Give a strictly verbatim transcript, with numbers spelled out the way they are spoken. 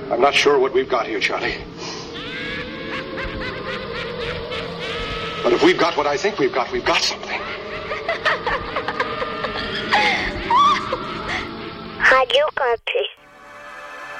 I'm not sure what we've got here, Charlie. But if we've got what I think we've got, we've got something. Radio Campus.